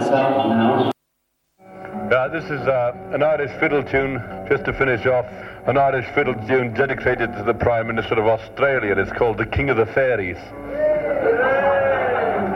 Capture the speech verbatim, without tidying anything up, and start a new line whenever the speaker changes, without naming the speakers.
myself now.
Uh, this is uh, an Irish fiddle tune, just to finish off, an Irish fiddle tune dedicated to the Prime Minister of Australia. It's called The King of the Fairies.